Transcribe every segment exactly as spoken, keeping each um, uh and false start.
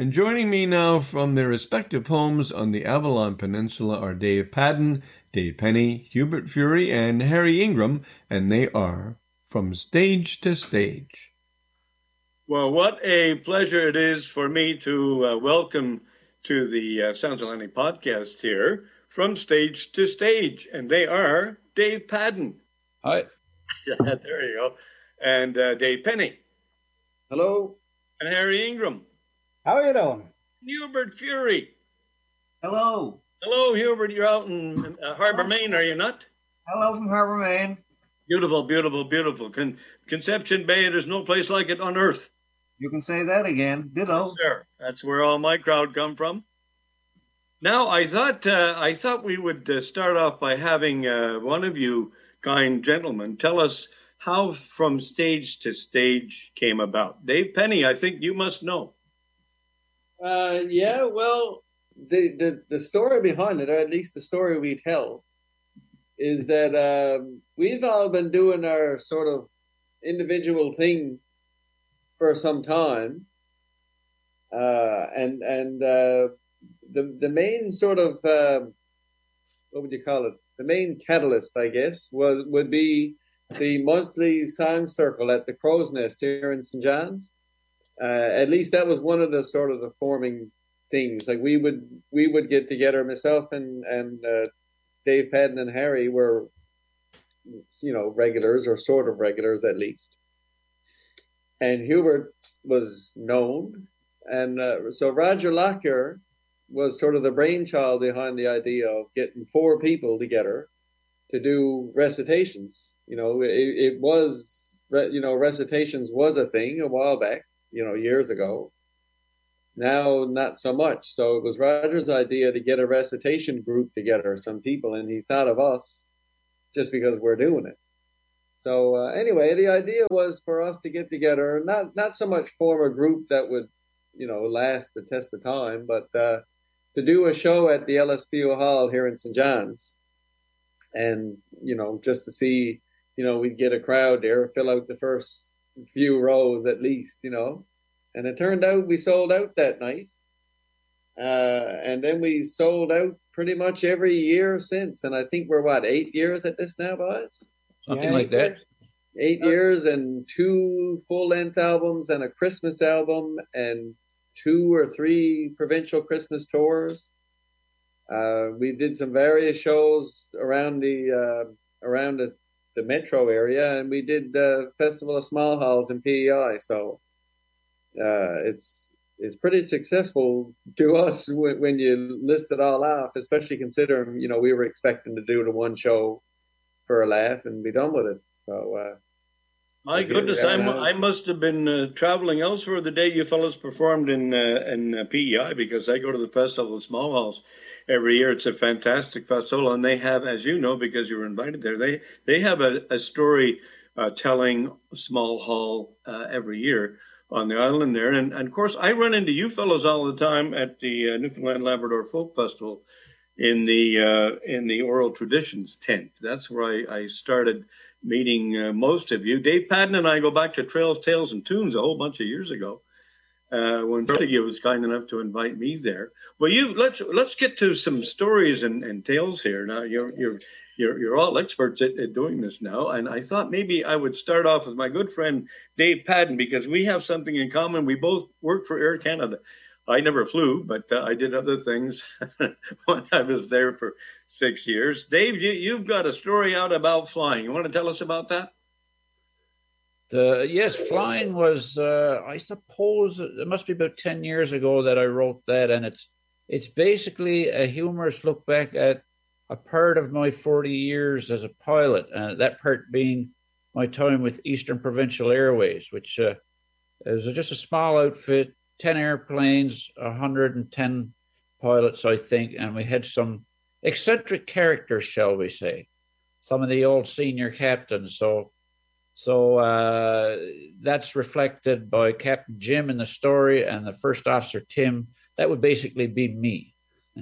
And joining me now from their respective homes on the Avalon Peninsula are Dave Padden, Dave Penny, Hubert Fury, and Harry Ingram, and they are From Stage to Stage. Well, what a pleasure it is for me to uh, welcome to the uh, Sounds Atlantic podcast here, From Stage to Stage, and they are Dave Padden. Hi. Yeah, there you go. And uh, Dave Penny. Hello. And Harry Ingram. How are you doing? Hubert Fury. Hello. Hello, Hubert. You're out in uh, Harbor, Maine, are you not? Hello from Harbor, Maine. Beautiful, beautiful, beautiful. Con- Conception Bay, there's no place like it on earth. You can say that again. Ditto. Yes, sir. That's where all my crowd come from. Now, I thought uh, I thought we would uh, start off by having uh, one of you kind gentlemen tell us how From Stage to Stage came about. Dave Penny, I think you must know. Uh, yeah, well, the, the, the story behind it, or at least the story we tell, is that um, we've all been doing our sort of individual thing for some time, uh, and and uh, the the main sort of uh, what would you call it? The main catalyst, I guess, was would be the monthly song circle at the Crow's Nest here in Saint John's. Uh, at least that was one of the sort of the forming things. Like we would we would get together. Myself and and uh, Dave Padden and Harry were, you know, regulars or sort of regulars at least. And Hubert was known. And uh, so Roger Lockyer was sort of the brainchild behind the idea of getting four people together to do recitations. You know, it, it was, you know, recitations was a thing a while back, you know, years ago. Now, not so much. So it was Roger's idea to get a recitation group together, some people, and he thought of us just because we're doing it. So uh, anyway, the idea was for us to get together, not not so much form a group that would, you know, last the test of time, but uh, to do a show at the L S P O Hall here in Saint John's. And, you know, just to see, you know, we'd get a crowd there, fill out the first few rows at least, you know. And it turned out we sold out that night. Uh, and then we sold out pretty much every year since. And I think we're, what, eight years at this now, boys? Something Yeah, like that. Eight years and two full-length albums and a Christmas album and two or three provincial Christmas tours. Uh, we did some various shows around the uh, around the, the metro area, and we did the uh, Festival of Small Halls in P E I. So uh, it's it's pretty successful to us when, when you list it all off, especially considering, you know, we were expecting to do the one show for a laugh and be done with it. So, uh, my goodness, I, I must have been uh, traveling elsewhere the day you fellas performed in uh, in uh, P E I, because I go to the Festival of Small Halls every year. It's a fantastic festival, and they have, as you know, because you were invited there, they they have a, a story uh, telling small hall uh, every year on the island there. And, and of course, I run into you fellows all the time at the uh, Newfoundland Labrador Folk Festival in the uh, in the oral traditions tent. That's where I, I started meeting uh, most of you. Dave Padden and I go back to Trails, Tales, and Tunes a whole bunch of years ago, uh, when Montague was kind enough to invite me there. Well, you let's let's get to some stories and, and tales here. Now you're you're you're you're all experts at, at doing this now, and I thought maybe I would start off with my good friend Dave Padden, because we have something in common. We both work for Air Canada. I never flew, but uh, I did other things when I was there for six years. Dave, you, you've got a story out about flying. You want to tell us about that? The, yes, flying was, uh, I suppose, it must be about ten years ago that I wrote that, and it's it's basically a humorous look back at a part of my forty years as a pilot, and that part being my time with Eastern Provincial Airways, which uh, is just a small outfit, ten airplanes, one hundred ten pilots, I think, and we had some eccentric characters, shall we say, some of the old senior captains. So so uh, that's reflected by Captain Jim in the story, and the first officer, Tim. That would basically be me.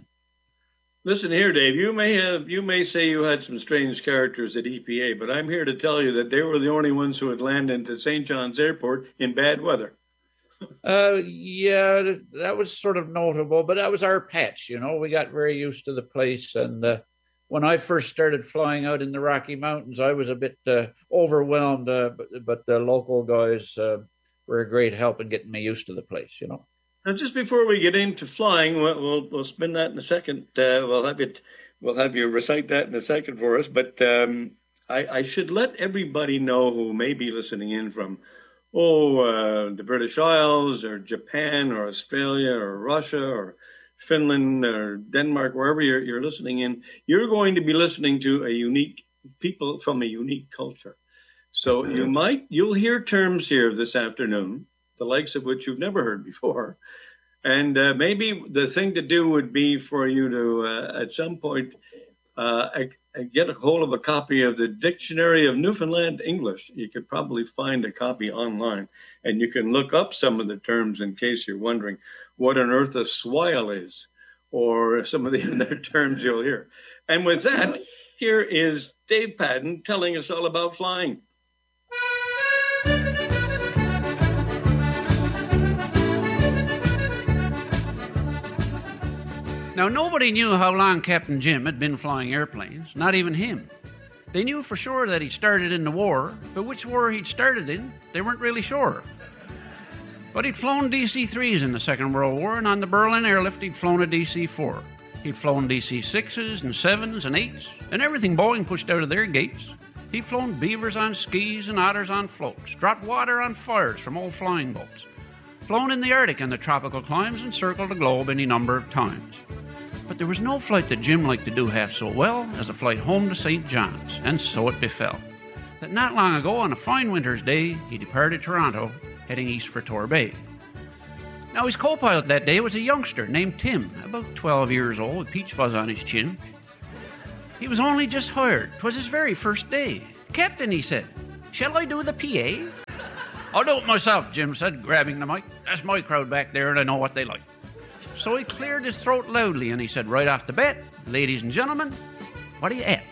Listen here, Dave, you may have you may say you had some strange characters at E P A, but I'm here to tell you that they were the only ones who would land into Saint John's Airport in bad weather. Uh, yeah, that was sort of notable, but that was our patch, you know. We got very used to the place, and uh, when I first started flying out in the Rocky Mountains, I was a bit uh, overwhelmed, uh, but, but the local guys uh, were a great help in getting me used to the place, you know. Now, just before we get into flying, we'll we'll, we'll spin that in a second. Uh, we'll have it. We'll have you recite that in a second for us. But um, I, I should let everybody know who may be listening in from, oh, uh, the British Isles or Japan or Australia or Russia or Finland or Denmark, wherever you're, you're listening in, you're going to be listening to a unique people from a unique culture. So you might, you'll hear terms here this afternoon, the likes of which you've never heard before. And uh, maybe the thing to do would be for you to, uh, at some point, uh, get a hold of a copy of the Dictionary of Newfoundland English. You could probably find a copy online, and you can look up some of the terms in case you're wondering what on earth a swile is, or some of the other terms you'll hear. And with that, here is Dave Padden telling us all about flying. Now, nobody knew how long Captain Jim had been flying airplanes, not even him. They knew for sure that he'd started in the war, but which war he'd started in, they weren't really sure. But he'd flown D C threes in the Second World War, and on the Berlin airlift he'd flown a D C four. He'd flown D C sixes and sevens and eights, and everything Boeing pushed out of their gates. He'd flown beavers on skis and otters on floats, dropped water on fires from old flying boats, flown in the Arctic and the tropical climes, and circled the globe any number of times. But there was no flight that Jim liked to do half so well as a flight home to Saint John's, and so it befell that not long ago, on a fine winter's day, he departed Toronto, heading east for Torbay. Now, his co-pilot that day was a youngster named Tim, about twelve years old, with peach fuzz on his chin. He was only just hired. 'Twas his very first day. "Captain," he said, "shall I do the P A?" "I'll do it myself," Jim said, grabbing the mic. "That's my crowd back there, and I know what they like." So he cleared his throat loudly, and he said right off the bat, "Ladies and gentlemen, what are you at?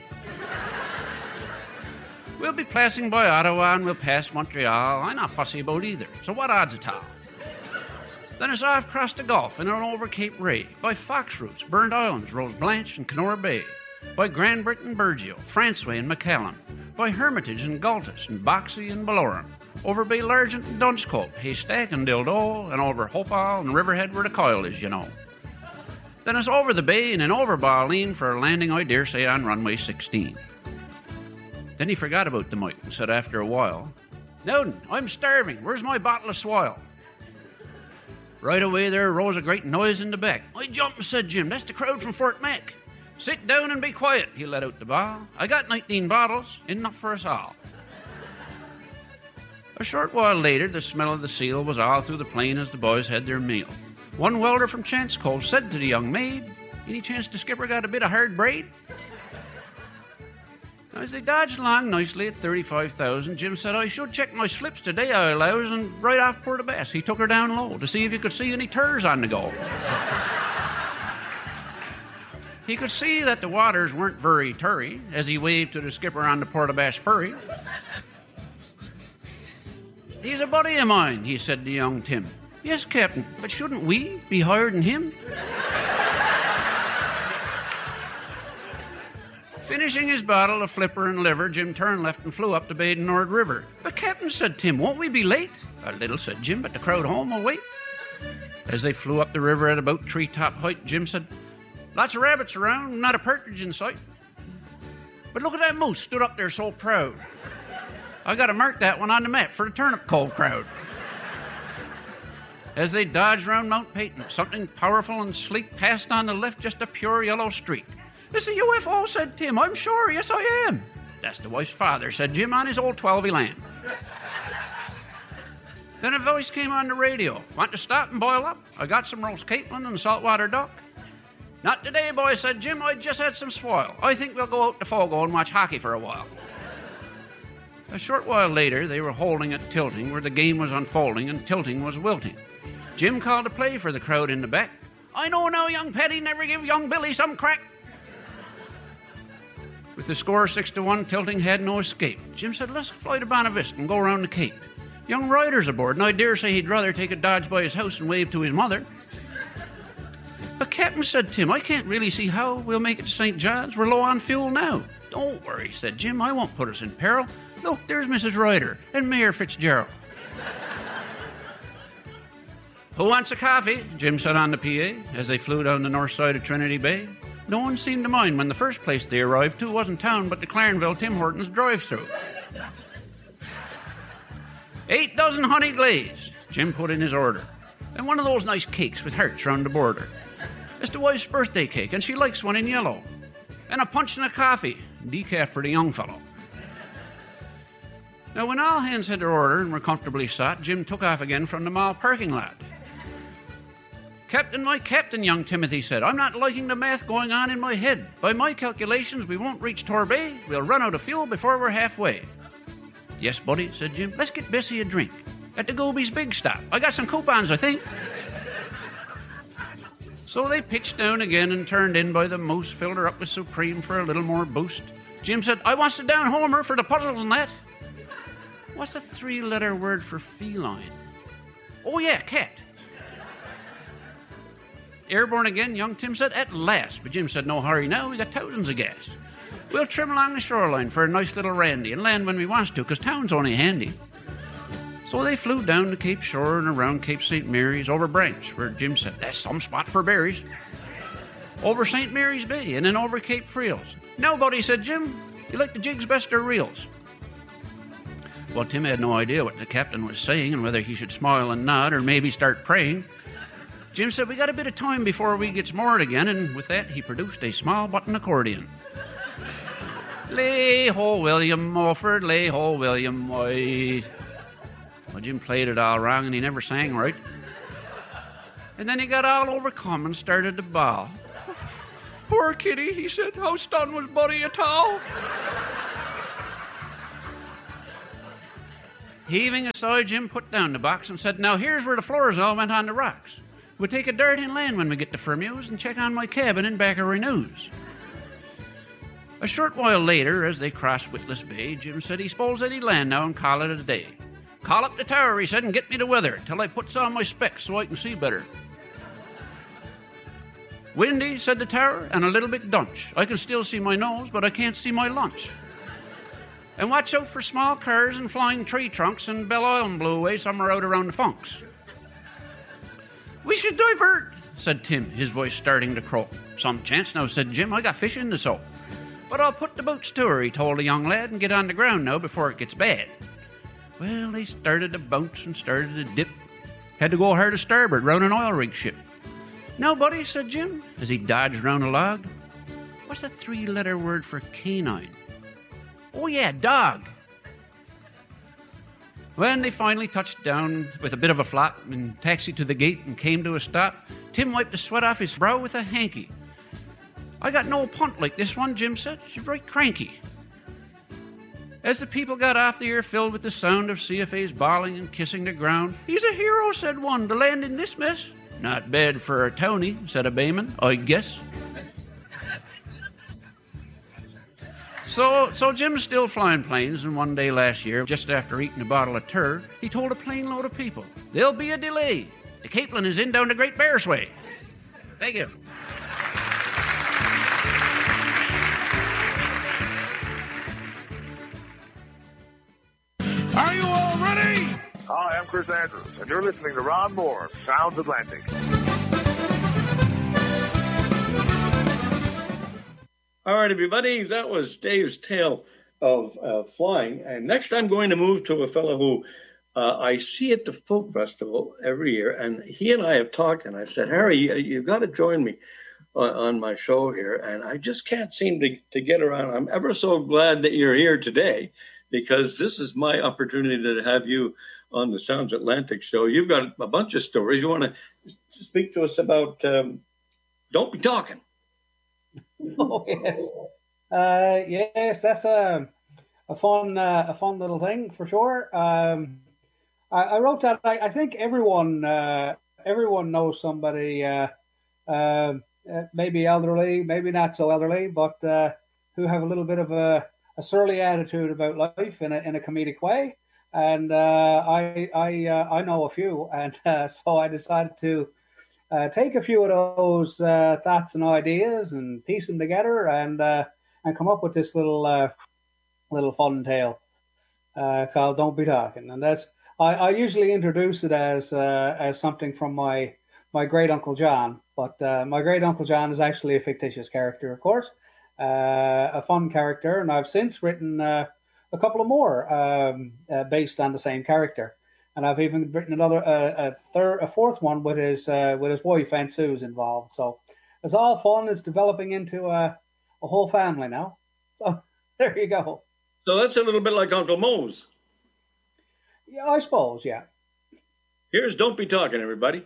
We'll be passing by Ottawa, and we'll pass Montreal. I'm not fussy about either, so what odds at all? Then it's off across the Gulf and on over Cape Ray, by Fox Roots, Burnt Islands, Rose Blanche, and Kenora Bay, by Grand Britain, Burgeo, Franceway, and McCallum, by Hermitage and Galtus, and Boxey and Bellorum, over Bay Largent and Dunscope, Haystack and Dildo, and over Hopewell and Riverhead where the Coil is, you know. Then it's over the bay and then over Balleen for a landing, I dare say, on runway sixteen. Then he forgot about the mic and said after a while, "Nowden, I'm starving. Where's my bottle of swile?" Right away there arose a great noise in the back. "I jump," said Jim. "That's the crowd from Fort Mac." "Sit down and be quiet," he let out the ball. "I got nineteen bottles, enough for us all." A short while later, the smell of the seal was all through the plane as the boys had their meal. One welder from Chance Cove said to the young maid, "Any chance the skipper got a bit of hard braid?" Now, as they dodged along nicely at thirty-five thousand, Jim said, "I should check my slips today, I allows," and right off Port aux Basques, he took her down low to see if he could see any turs on the go. He could see that the waters weren't very turry as he waved to the skipper on the Port aux Basques ferry. "He's a buddy of mine," he said to young Tim. "Yes, Captain, but shouldn't we be higher than him?" Finishing his bottle of flipper and liver, Jim turned left and flew up the Baden Nord River. "But, Captain," said Tim, "won't we be late?" "A little," said Jim, "but the crowd home will wait." As they flew up the river at about treetop height, Jim said, "Lots of rabbits around, not a partridge in sight. But look at that moose stood up there so proud. I got to mark that one on the map for the Turnip Cove crowd." As they dodged round Mount Peyton, something powerful and sleek passed on the left, just a pure yellow streak. "It's a U F O," said Tim. "I'm sure, yes I am." "That's the wife's father," said Jim, on his old twelvey lamb. Then a voice came on the radio. "Want to stop and boil up? I got some roast capelin and saltwater duck." "Not today, boy," said Jim. "I just had some swile. I think we'll go out to Fogo and watch hockey for a while." A short while later, they were holding at tilting, where the game was unfolding and tilting was wilting. Jim called a play for the crowd in the back. "I know now, young Paddy, never give young Billy some crack." With the score six to one, tilting had no escape. Jim said, "Let's fly to Bonavista and go around the Cape." Young Ryder's aboard, and I dare say he'd rather take a dodge by his house and wave to his mother. But Captain, said Tim, I can't really see how we'll make it to Saint John's. We're low on fuel now. Don't worry, said Jim. I won't put us in peril. Look, there's Missus Ryder and Mayor Fitzgerald. Who wants a coffee? Jim said on the P A as they flew down the north side of Trinity Bay. No one seemed to mind when the first place they arrived to wasn't town but the Clarenville Tim Hortons drive-thru. Eight dozen honey glaze, Jim put in his order. And one of those nice cakes with hearts round the border. It's the wife's birthday cake, and she likes one in yellow. And a punch and a coffee, decaf for the young fellow. Now, when all hands had their order and were comfortably sat, Jim took off again from the mall parking lot. Captain, my captain, young Timothy said, I'm not liking the math going on in my head. By my calculations, we won't reach Torbay. We'll run out of fuel before we're halfway. Yes, buddy, said Jim. Let's get Bessie a drink. At the Gobies Big Stop. I got some coupons, I think. So they pitched down again and turned in by the moose, filled her up with Supreme for a little more boost. Jim said, I wants to down Homer for the puzzles and that. What's a three-letter word for feline? Oh, yeah, cat. Airborne again, young Tim said, at last. But Jim said, no hurry now, we got thousands of gas. We'll trim along the shoreline for a nice little randy and land when we wants to, because town's only handy. So they flew down to Cape Shore and around Cape Saint Mary's, over Branch, where Jim said, that's some spot for berries. Over Saint Mary's Bay, and then over Cape Friels. Now, buddy, said Jim, you like the jigs best or reels? Well, Tim had no idea what the captain was saying and whether he should smile and nod or maybe start praying. Jim said, we got a bit of time before we gets moored again, and with that he produced a small button accordion. Lay ho, William Mulford, lay ho, William White. Well, Jim played it all wrong and he never sang right. And then he got all overcome and started to bawl. Poor kitty, he said, how stunned was Buddy at all? Heaving a sigh, Jim put down the box and said, now here's where the floors all went on the rocks. We'll take a dart in land when we get to Fermuse and check on my cabin in Backery News. A short while later, as they crossed Witless Bay, Jim said he s'posed that he'd land now and call it a day. Call up the tower, he said, and get me the weather till I puts on my specs so I can see better. Windy, said the tower, and a little bit dunch. I can still see my nose, but I can't see my lunch. And watch out for small cars and flying tree trunks, and Belle Isle blew away somewhere out around the funks. We should divert, said Tim, his voice starting to croak. Some chance now, said Jim, I got fish in the soap. But I'll put the boots to her, he told the young lad, and get on the ground now before it gets bad. Well, they started to bounce and started to dip. Had to go hard to starboard round an oil rig ship. Now, buddy, said Jim, as he dodged round a log, what's a three-letter word for canine? Oh, yeah, dog. When they finally touched down with a bit of a flop and taxied to the gate and came to a stop, Tim wiped the sweat off his brow with a hanky. I got no punt like this one, Jim said. She's right cranky. As the people got off the air filled with the sound of C F As bawling and kissing the ground, he's a hero, said one, to land in this mess. Not bad for a townie, said a bayman, I guess. So, so Jim's still flying planes, and one day last year, just after eating a bottle of tur, he told a plane load of people, there'll be a delay. The Capeland is in down the Great Bearsway. Thank you. Are you all ready? Hi, I'm Chris Andrews, and you're listening to Ron Moore, Sounds Atlantic. All right, everybody, that was Dave's tale of uh, flying. And next I'm going to move to a fellow who uh, I see at the Folk Festival every year. And he and I have talked, and I've said, Harry, you, you've got to join me on, on my show here. And I just can't seem to, to get around. I'm ever so glad that you're here today, because this is my opportunity to have you on the Sounds Atlantic show. You've got a bunch of stories. You want to speak to us about um, Don't Be Talking. Oh, yes. Uh, yes, that's a, a fun uh, a fun little thing for sure. Um, I, I wrote that. I, I think everyone uh, everyone knows somebody, uh, uh, maybe elderly, maybe not so elderly, but uh, who have a little bit of a, a surly attitude about life in a, in a comedic way. and uh, I I uh, I know a few, and uh, so I decided to uh, take a few of those uh, thoughts and ideas and piece them together, and uh, and come up with this little uh, little fun tale uh, called "Don't Be Talking," and that's I, I usually introduce it as uh, as something from my my great uncle John, but uh, my great uncle John is actually a fictitious character, of course, uh, a fun character, and I've since written uh, a couple of more um, uh, based on the same character, and I've even written another uh, a third, a fourth one with his uh, with his wife Aunt Sue's involved. So it's all fun. It's developing into a, a whole family now. So there you go. So that's a little bit like Uncle Moe's. Yeah, I suppose. Yeah. Here's "Don't Be Talking," everybody.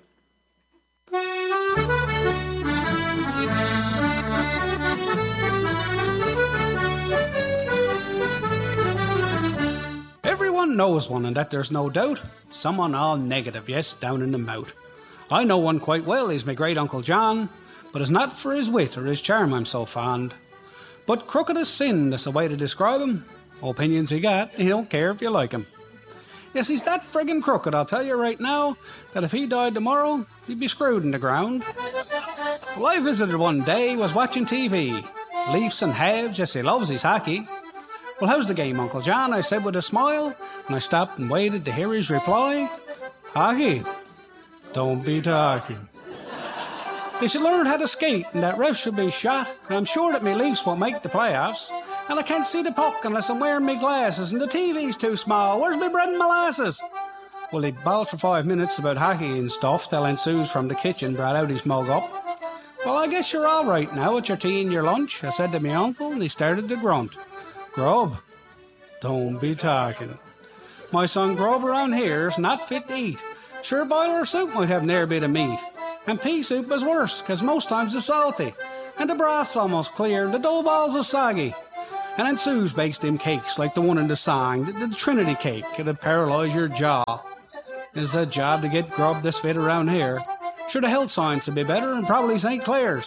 Everyone knows one, and that there's no doubt. Someone all negative, yes, down in the mouth. I know one quite well, he's my great Uncle John, but it's not for his wit or his charm I'm so fond. But crooked as sin, that's the way to describe him. Opinions he got, he don't care if you like him. Yes, he's that friggin' crooked, I'll tell you right now, that if he died tomorrow, he'd be screwed in the ground. Well, I visited one day, was watching T V. Leafs and Habs, yes, he loves his hockey. Well, how's the game, Uncle John? I said with a smile, and I stopped and waited to hear his reply. Hockey? Don't be talking. They should learn how to skate, and that ref should be shot, and I'm sure that me Leafs won't make the playoffs. And I can't see the puck unless I'm wearing me glasses, and the T V's too small. Where's me bread and molasses? Well, he bawled for five minutes about hockey and stuff, till Aunt Sue's from the kitchen brought out his mug up. Well, I guess you're all right now at your tea and your lunch, I said to me uncle, and he started to grunt. Grub? Don't be talking. My son Grub around here's not fit to eat. Sure, boiler soup might have near a bit of meat. And pea soup is worse, 'cause most times it's salty. And the broth's almost clear, and the dough balls are soggy. And Aunt Sue's bakes them cakes like the one in the song, the, the Trinity cake. It'd paralyze your jaw. It's a job to get Grub this fit around here. Sure, the health science would be better, and probably Saint Clair's.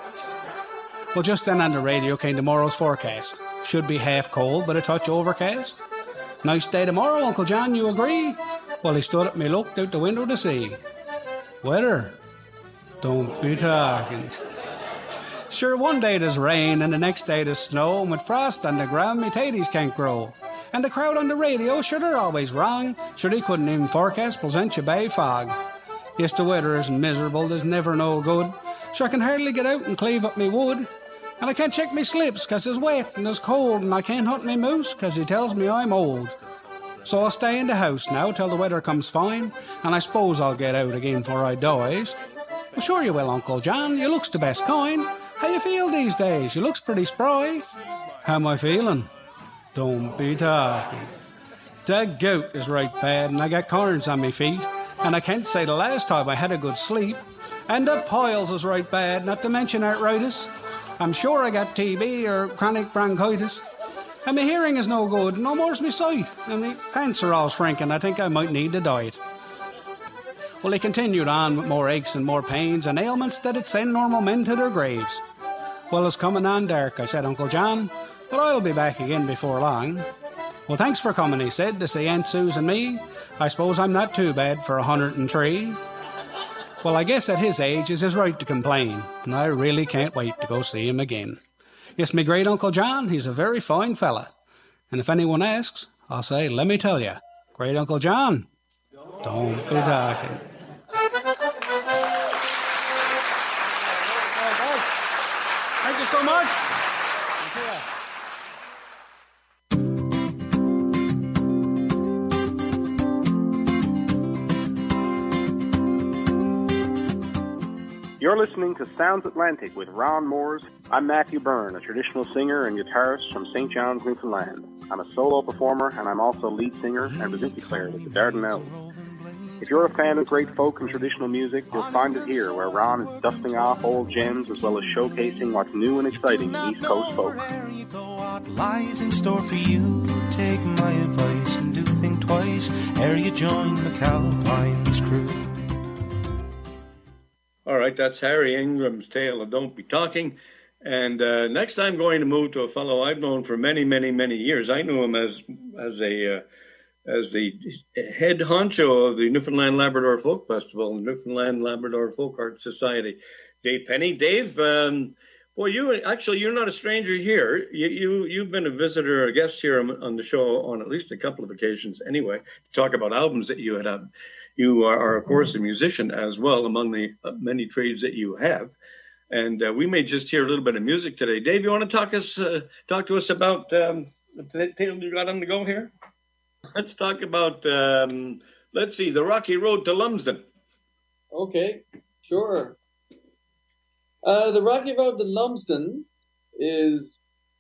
Well, just then on the radio came tomorrow's forecast. Should be half cold, but a touch overcast. Nice day tomorrow, Uncle John, you agree? Well, he stood up and he looked out the window to see. Weather? Don't be talking. Sure, one day there's rain and the next day there's snow, and with frost on the ground, me taties can't grow. And the crowd on the radio, sure, they're always wrong. Sure, they couldn't even forecast Placentia Bay fog. Yes, the weather is miserable, there's never no good. Sure, I can hardly get out and cleave up me wood. And I can't check me slips 'cause it's wet and it's cold, and I can't hunt me moose 'cause he tells me I'm old. So I'll stay in the house now till the weather comes fine, and I suppose I'll get out again before I dies. Well, sure you will, Uncle John, you looks the best kind. How you feel these days? You looks pretty spry. How am I feeling? Don't be talking. The gout is right bad, and I got corns on me feet, and I can't say the last time I had a good sleep. And the piles is right bad, not to mention arthritis. I'm sure I got T B or chronic bronchitis. And my hearing is no good, no more's my sight. And my pants are all shrinking, I think I might need a diet. Well, he continued on with more aches and more pains and ailments that'd send normal men to their graves. Well, it's coming on dark, I said, Uncle John, but I'll be back again before long. Well, thanks for coming, he said, to see Aunt Sue's and me. I suppose I'm not too bad for a hundred and three. Well, I guess at his age it's his right to complain, and I really can't wait to go see him again. Yes, me great Uncle John, he's a very fine fella. And if anyone asks, I'll say, let me tell you, great Uncle John, don't be talking. Thank you so much. You're listening to Sounds Atlantic with Ron Moores. I'm Matthew Byrne, a traditional singer and guitarist from Saint John's, Newfoundland. I'm a solo performer, and I'm also lead singer and Bazinski player with the Dardanelles. If you're a fan of great folk and traditional music, you'll find it here, where Ron is dusting off old gems as well as showcasing what's new and exciting in East Coast folk. What lies in store for you? Take my advice and do think twice ere you join the Calpine's crew. All right, that's Harry Ingram's tale of Don't Be Talking. And uh, next I'm going to move to a fellow I've known for many, many, many years. I knew him as as a uh, as the head honcho of the Newfoundland Labrador Folk Festival and Newfoundland Labrador Folk Art Society. Dave Penny. Dave, um, boy, you actually, you're not a stranger here. You, you, you've been a visitor, a guest here on the show on at least a couple of occasions anyway, to talk about albums that you had had. You are, are, of course, a musician as well, among the many trades that you have. And uh, we may just hear a little bit of music today. Dave, you want to talk us, uh, talk to us about um, the title you got on the go here? Let's talk about, um, let's see, The Rocky Road to Lumsden. Okay, sure. Uh, the Rocky Road to Lumsden is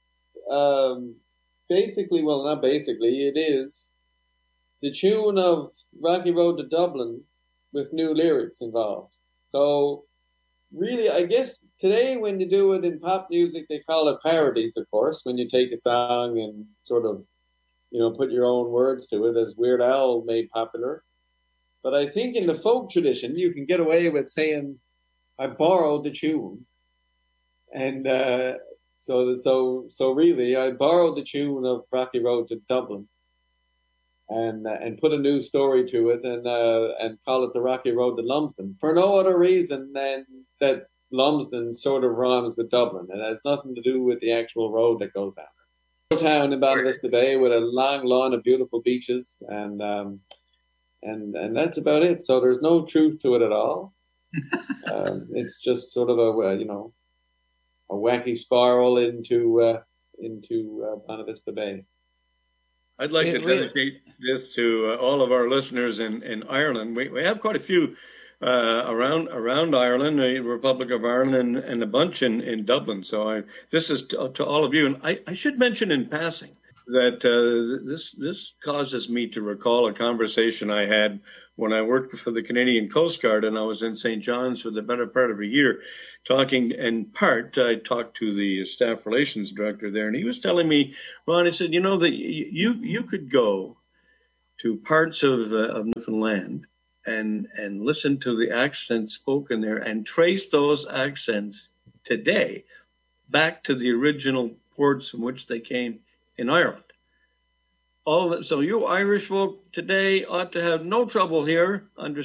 um, basically, well, not basically, it is the tune of Rocky Road to Dublin with new lyrics involved. So, really, I guess today when you do it in pop music, they call it parodies, of course, when you take a song and sort of, you know, put your own words to it, as Weird Al made popular. But I think in the folk tradition, you can get away with saying, I borrowed the tune. And uh, so so so really, I borrowed the tune of Rocky Road to Dublin and uh, and put a new story to it and uh, and call it The Rocky Road to Lumsden for no other reason than that Lumsden sort of rhymes with Dublin. It has nothing to do with the actual road that goes down there. Town in Bonavista Bay with a long lawn of beautiful beaches, and um, and and that's about it. So there's no truth to it at all. um, it's just sort of a you know a wacky spiral into uh, into uh, Bonavista Bay. I'd like It to really- dedicate this to uh, all of our listeners in, in Ireland. We we have quite a few uh, around around Ireland, the Republic of Ireland, and, and a bunch in, in Dublin. So I this is to, to all of you. And I, I should mention in passing that uh, this this causes me to recall a conversation I had when I worked for the Canadian Coast Guard, and I was in Saint John's for the better part of a year, talking. In part, I talked to the staff relations director there, and he was telling me, Ron, he said, you know, that you you could go to parts of, uh, of Newfoundland and and listen to the accents spoken there and trace those accents today back to the original ports from which they came in Ireland. All that, so you Irish folk today ought to have no trouble here understanding